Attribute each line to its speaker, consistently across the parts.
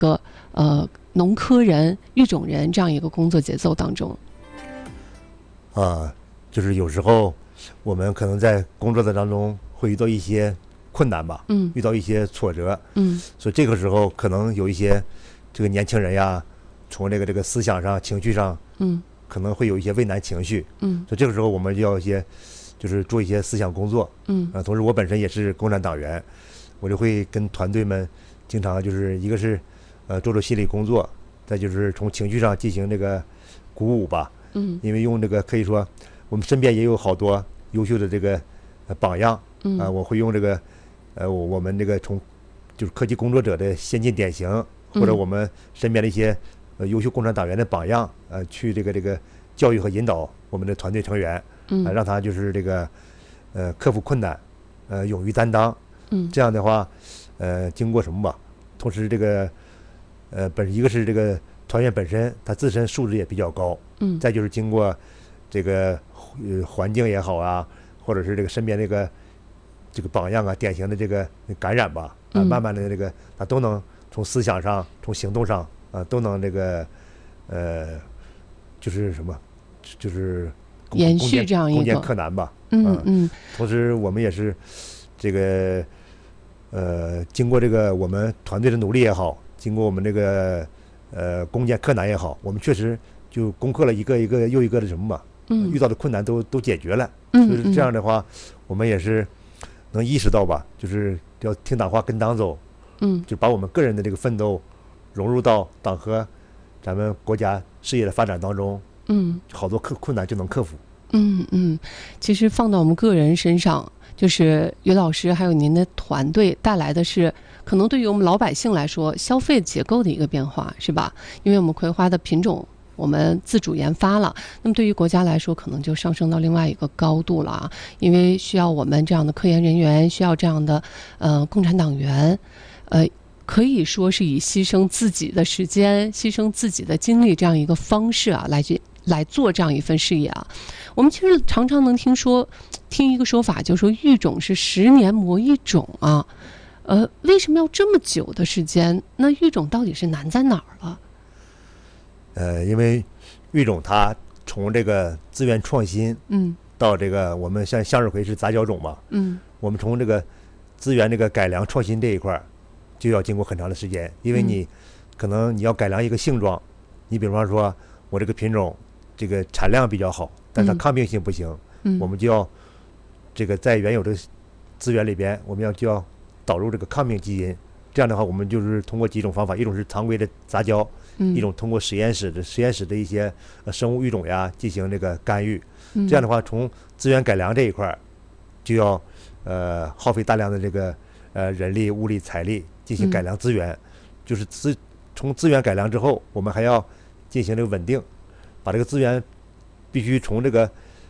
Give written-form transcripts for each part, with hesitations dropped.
Speaker 1: 个农科人、育种人这样一个工作节奏当中？
Speaker 2: 就是有时候我们可能在工作的当中会遇到一些困难吧，遇到一些挫折，所以这个时候可能有一些这个年轻人呀，从这个思想上、情绪上，可能会有一些畏难情绪，所以这个时候我们就要就是做一些思想工作，同时我本身也是共产党员，我就会跟团队们经常就是一个是做心理工作，再就是从情绪上进行这个鼓舞吧，因为用这个可以说我们身边也有好多优秀的这个榜样，我会用这个我们这个从就是科技工作者的先进典型，或者我们身边的一些优秀共产党员的榜样，去这个教育和引导我们的团队成员，让他就是这个克服困难，勇于担当，这样的话，经过什么吧？同时这个一个是这个团员本身他自身素质也比较高，再就是经过这个环境也好啊，或者是这个身边这个榜样啊、典型的这个感染吧，慢慢的这个他都能从思想上、从行动上都能这个就是什么，就是
Speaker 1: 延续这样一个
Speaker 2: 攻坚克难吧。同时我们也是这个经过这个我们团队的努力也好，经过我们这个攻坚克难也好，我们确实就攻克了一个又一个的什么吧，遇到的困难都解决了。就是这样的话，我们也是能意识到吧，就是要听党话跟党走，就把我们个人的这个奋斗融入到党和咱们国家事业的发展当中，好多困难就能克服。
Speaker 1: 其实放到我们个人身上，就是于老师还有您的团队带来的是可能对于我们老百姓来说消费结构的一个变化，是吧？因为我们葵花的品种我们自主研发了，那么对于国家来说可能就上升到另外一个高度了啊，因为需要我们这样的科研人员，需要这样的共产党员，可以说是以牺牲自己的时间、牺牲自己的精力这样一个方式啊，来做这样一份事业啊。我们其实常常能听一个说法，就是说育种是10年磨一种啊。为什么要这么久的时间？那育种到底是难在哪儿了？
Speaker 2: 因为育种它从这个资源创新，到这个我们像向日葵是杂交种嘛，我们从这个资源这个改良创新这一块就要经过很长的时间，因为你可能你要改良一个性状，你比方说我这个品种这个产量比较好，但是它抗病性不行，我们就要这个在原有的资源里边，我们就要导入这个抗病基因。这样的话，我们就是通过几种方法，一种是常规的杂交，一种通过实验室的一些生物育种呀进行这个干预。这样的话，从资源改良这一块就要耗费大量的这个人力、物力、财力进行改良资源。就是从资源改良之后，我们还要进行这个稳定，把这个资源必须从这个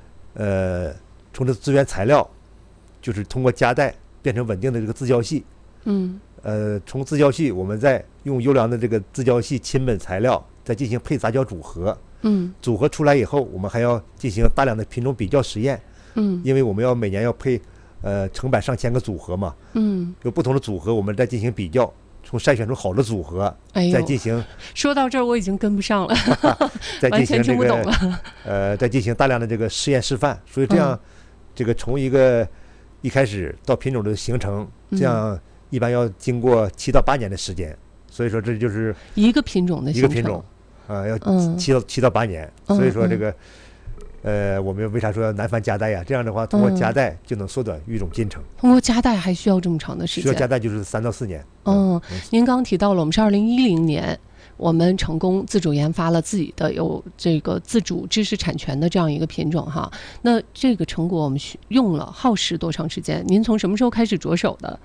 Speaker 2: 资源材料，就是通过夹带变成稳定的这个自交系。从自交系我们再用优良的这个自交系亲本材料再进行配杂交组合，组合出来以后，我们还要进行大量的品种比较实验，因为我们要每年要配成百上千个组合嘛，有不同的组合我们再进行比较，从筛选出好的组合，再进行。
Speaker 1: 说到这儿我已经跟不上了，
Speaker 2: 再进行这个
Speaker 1: 完全听不懂了。
Speaker 2: 再进行大量的这个实验示范，所以这样，这个从一开始到品种的形成，这样一般要经过7到8年的时间，所以说这就是
Speaker 1: 一个品种的形成，
Speaker 2: 一个品种，要7到8年，所以说这个我们为啥说要难繁夹带呀？这样的话，通过夹带就能缩短育种进程。
Speaker 1: 通过夹带还需要这么长的时间？
Speaker 2: 需要夹带就是3到4年。
Speaker 1: 您刚提到了，我们是2010年，我们成功自主研发了自己的有这个自主知识产权的这样一个品种哈。那这个成果我们用了耗时多长时间？您从什么时候开始着手的？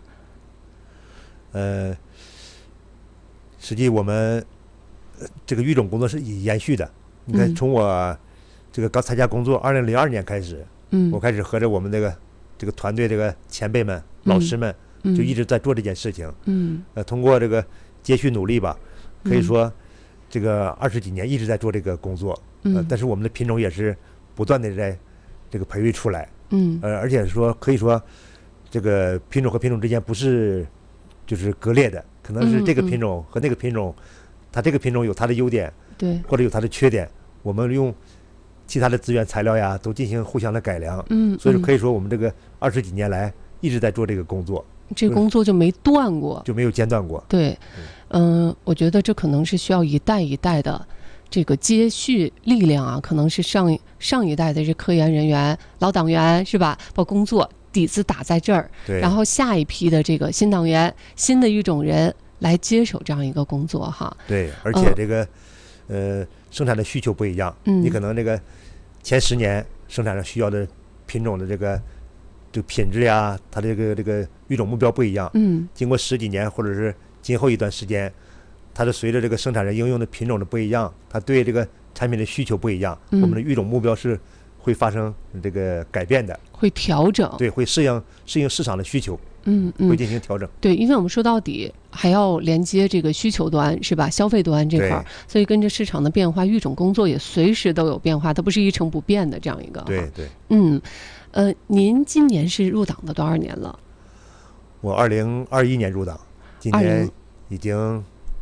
Speaker 2: 实际我们这个育种工作是延续的。你看，从我这个刚参加工作2002年开始，我开始和着我们这个团队这个前辈们、老师们，就一直在做这件事情。通过这个接续努力吧，可以说这个20几年一直在做这个工作。但是我们的品种也是不断的在这个培育出来。而且说可以说这个品种和品种之间不是就是割裂的， 可能是这个品种和那个品种，它这个品种有它的优点，
Speaker 1: 对，
Speaker 2: 或者有它的缺点，我们用其他的资源材料呀，都进行互相的改良。所以说可以说我们这个20几年来一直在做这个工作，
Speaker 1: 这工作就没断过，
Speaker 2: 就没有间断过。
Speaker 1: 对，我觉得这可能是需要一代一代的这个接续力量啊，可能是上一代的这科研人员、老党员是吧，把工作底子打在这儿，然后下一批的这个新党员、新的育种人来接手这样一个工作哈。
Speaker 2: 对，而且这个生产的需求不一样，你可能这个前10年生产上需要的品种的这个品质呀，它这个育种目标不一样，经过10几年或者是今后一段时间，它是随着这个生产人应用的品种的不一样，它对这个产品的需求不一样，我们的育种目标是会发生这个改变的，
Speaker 1: 会调整，
Speaker 2: 对，会适应市场的需求，会进行调整。
Speaker 1: 对，因为我们说到底还要连接这个需求端是吧？消费端这块，所以跟着市场的变化，育种工作也随时都有变化，它不是一成不变的这样一个。
Speaker 2: 对对。
Speaker 1: 您今年是入党的多少年了？
Speaker 2: 我2021年入党，今年已经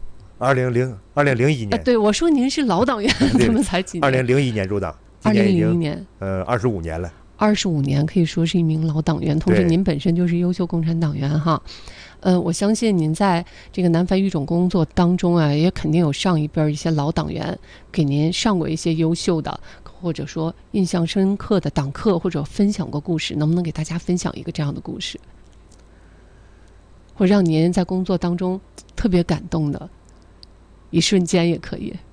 Speaker 2: 2001年。
Speaker 1: 对，我说您是老党员，怎么才几年
Speaker 2: ？2001年入党，今年已经25年了。
Speaker 1: 25年可以说是一名老党员，同时您本身就是优秀共产党员哈。我相信您在这个南繁育种工作当中啊，也肯定有上一辈一些老党员给您上过一些优秀的，或者说印象深刻的党课，或者分享过故事，能不能给大家分享一个这样的故事，或让您在工作当中特别感动的一瞬间也可以。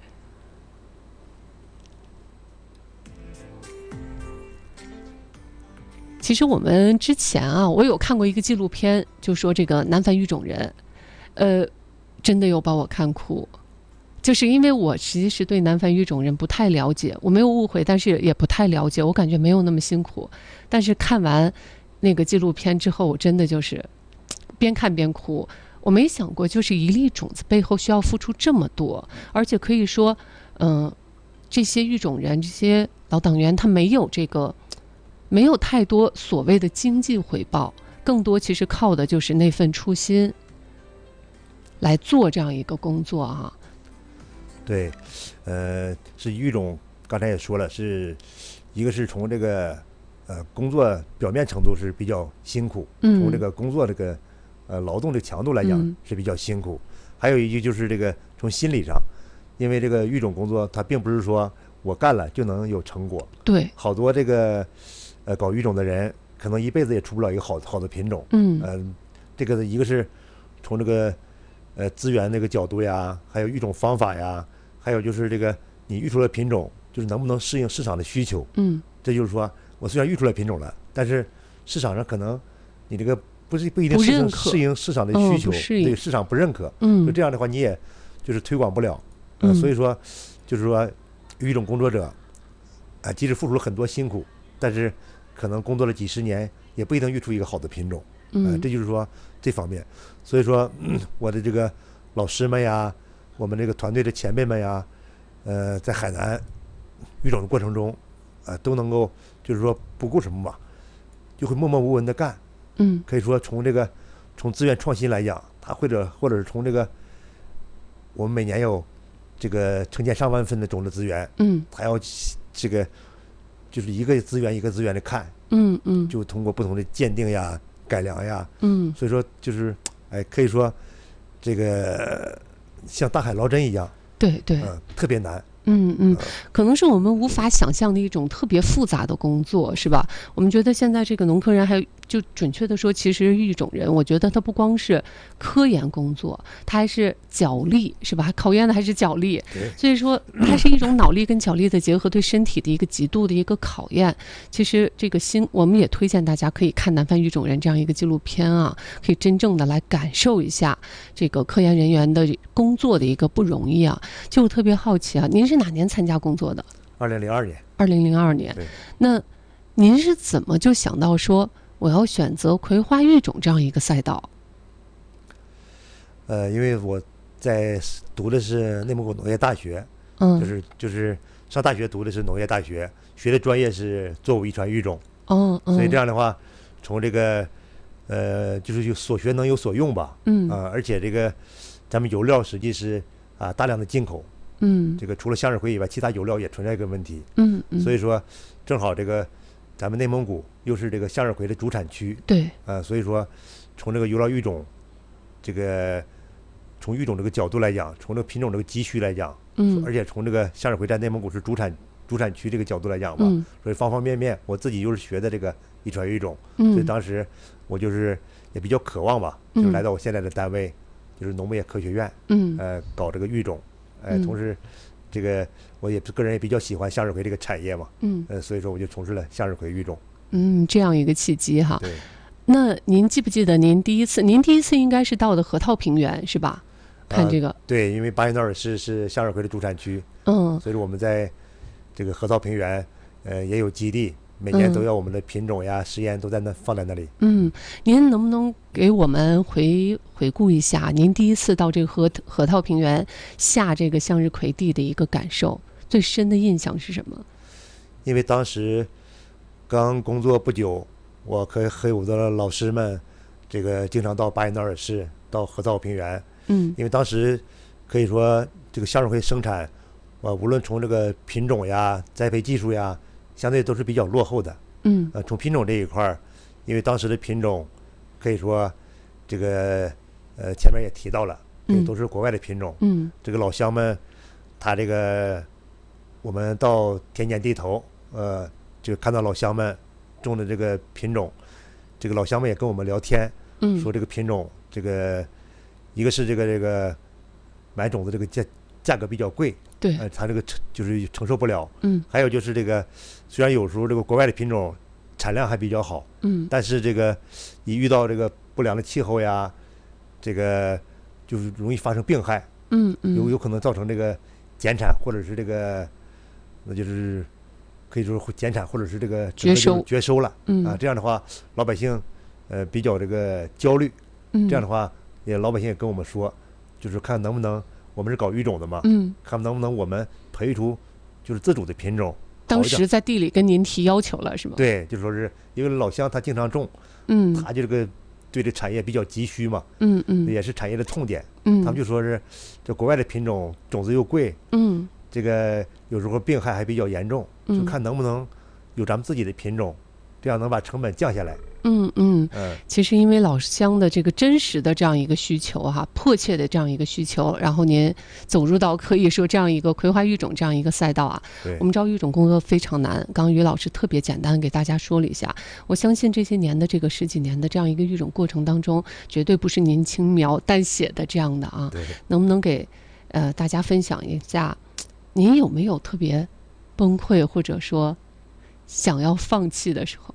Speaker 1: 其实我们之前啊，我有看过一个纪录片，就说这个南繁育种人，真的有把我看哭，就是因为我其实对南繁育种人不太了解，我没有误会，但是也不太了解，我感觉没有那么辛苦。但是看完那个纪录片之后，我真的就是边看边哭。我没想过，就是一粒种子背后需要付出这么多，而且可以说，这些育种人、这些老党员，他没有太多所谓的经济回报，更多其实靠的就是那份初心来做这样一个工作啊。
Speaker 2: 对，是育种，刚才也说了，是一个是从这个工作表面程度是比较辛苦，从这个工作这个劳动的强度来讲是比较辛苦，还有一个就是这个从心理上，因为这个育种工作它并不是说我干了就能有成果，
Speaker 1: 对，
Speaker 2: 好多这个搞育种的人可能一辈子也出不了一个好的品种，这个一个是从这个资源那个角度呀，还有育种方法呀，还有就是这个你育出的品种就是能不能适应市场的需求，这就是说我虽然育出来品种了，但是市场上可能你这个不一定适应市场的需求，对市场不认可，就这样的话你也就是推广不了，所以说就是说育种工作者即使付出了很多辛苦，但是可能工作了几十年也不一定育出一个好的品种，这就是说这方面。所以说我的这个老师们呀，我们这个团队的前辈们呀，在海南育种的过程中都能够就是说不顾什么吧，就会默默无闻的干，可以说从资源创新来讲，它或者是从这个我们每年有这个成千上万份的种子资源，还要这个就是一个资源一个资源的看，就通过不同的鉴定呀、改良呀，所以说就是可以说这个像大海捞针一样，
Speaker 1: 对对，
Speaker 2: 特别难。
Speaker 1: 可能是我们无法想象的一种特别复杂的工作，是吧？我们觉得现在这个农科人，还有就准确的说，其实育种人，我觉得他不光是科研工作，他还是脚力，是吧？考验的还是脚力，所以说它是一种脑力跟脚力的结合，对身体的一个极度的一个考验。其实这个我们也推荐大家可以看《南繁育种人》这样一个纪录片啊，可以真正的来感受一下这个科研人员的工作的一个不容易啊。就我特别好奇啊，您是哪年参加工作的
Speaker 2: ？2002年。
Speaker 1: 2002年。那您是怎么就想到说我要选择葵花育种这样一个赛道？
Speaker 2: 因为我在读的是内蒙古农业大学，就是上大学读的是农业大学，学的专业是作物遗传育种，所以这样的话，从这个就是所学能有所用吧。而且这个咱们油料实际是大量的进口。这个除了向日葵以外，其他油料也存在一个问题。所以说正好这个咱们内蒙古又是这个向日葵的主产区。
Speaker 1: 对。
Speaker 2: 所以说从这个油料育种，这个从育种这个角度来讲，从这个品种这个急需来讲，而且从这个向日葵在内蒙古是主产区这个角度来讲吧，所以方方面面，我自己又是学的这个遗传育种，所以当时我就是也比较渴望吧，就来到我现在的单位，就是农牧业科学院，搞这个育种，同时这个我也个人也比较喜欢向日葵这个产业嘛，所以说我就从事了向日葵育种。
Speaker 1: 这样一个契机哈。
Speaker 2: 对。
Speaker 1: 那您记不记得您第一次应该是到的河套平原是吧？看这个。
Speaker 2: 对，因为巴彦淖尔市是向日葵的主产区，所以我们在这个河套平原也有基地，每年都有我们的品种呀、实验都放在那里。
Speaker 1: 您能不能给我们回顾一下您第一次到这个河套平原下这个向日葵地的一个感受，最深的印象是什么？
Speaker 2: 因为当时刚工作不久，我和我的老师们这个经常到巴彦淖尔市，到河套平原。因为当时可以说这个向日葵生产，无论从这个品种呀、栽培技术呀，相对都是比较落后的。从品种这一块，因为当时的品种可以说这个前面也提到了，都是国外的品种。这个老乡们，他这个我们到田间地头，就看到老乡们种的这个品种，这个老乡们也跟我们聊天，说这个品种这个一个是这个买种子这个价格比较贵，
Speaker 1: 对，
Speaker 2: 他这个就是承受不了。还有就是这个虽然有时候这个国外的品种产量还比较好，但是这个一遇到这个不良的气候呀，这个就是容易发生病害，有可能造成这个减产，或者是这个那就是可以说会减产，或者是这个绝收了。这样的话老百姓比较这个焦虑。这样的话老百姓也跟我们说，就是看能不能，我们是搞育种的嘛，看能不能我们培育出就是自主的品种。
Speaker 1: 当时在地里跟您提要求了是吗？
Speaker 2: 对，就说是因为老乡他经常种，他就这个对这产业比较急需嘛，也是产业的痛点。他们就说是这国外的品种种子又贵，这个有时候病害还比较严重，就看能不能有咱们自己的品种，这样能把成本降下来。
Speaker 1: 其实因为老乡的这个真实的这样一个需求哈，迫切的这样一个需求，然后您走入到可以说这样一个葵花育种这样一个赛道啊。我们知道育种工作非常难，刚刚于老师特别简单给大家说了一下。我相信这些年的这个10几年的这样一个育种过程当中，绝对不是您轻描淡写的这样的啊。能不能给大家分享一下，您有没有特别崩溃或者说想要放弃的时候？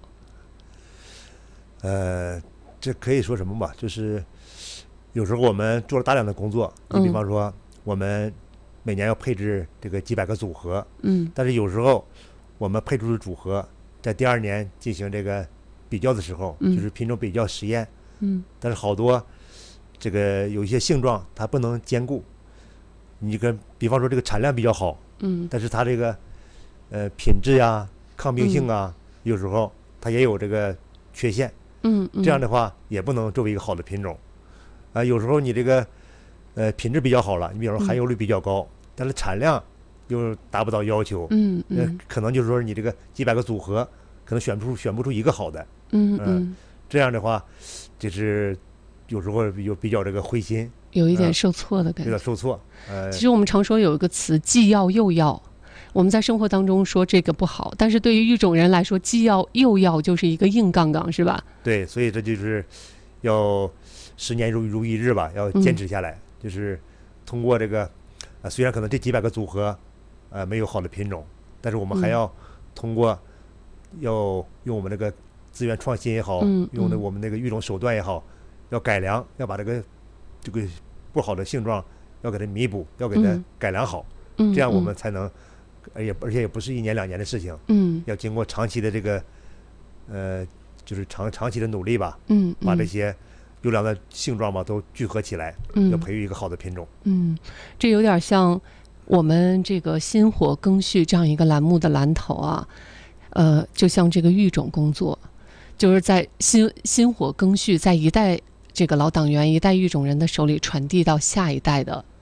Speaker 2: 这可以说什么吧，就是有时候我们做了大量的工作，你比方说我们每年要配置这个几百个组合，但是有时候我们配出的组合在第2年进行这个比较的时候，就是品种比较实验，但是好多这个有一些性状它不能兼顾，你比方说这个产量比较好，但是它这个品质呀、抗病性啊，有时候它也有这个缺陷。这样的话也不能作为一个好的品种。有时候你这个品质比较好了，你比如说含油率比较高，但是产量又达不到要求，可能就是说你这个几百个组合可能选不出一个好的。这样的话就是有时候比较这个灰心，
Speaker 1: 有一点受挫的感觉，
Speaker 2: 有点受挫。
Speaker 1: 其实我们常说有一个词，既要又要。我们在生活当中说这个不好，但是对于育种人来说，既要又要就是一个硬杠杠，是吧？
Speaker 2: 对，所以这就是要10年如一日吧，要坚持下来。就是通过这个，虽然可能这几百个组合，没有好的品种，但是我们还要通过要用我们这个资源创新也好，用我们那个育种手段也好，要改良，要把这个不好的性状要给它弥补，要给它改良好，这样我们才能。而且也不是1年2年的事情，要经过长期的这个，就是长期的努力吧，把这些优良的性状吧都聚合起来，要培育一个好的品种。
Speaker 1: 这有点像我们这个薪火耕耘这样一个栏目的蓝头啊，就像这个育种工作， 就是在薪火更续，在一代这个老党员、一代育种人的手里传递到下一代的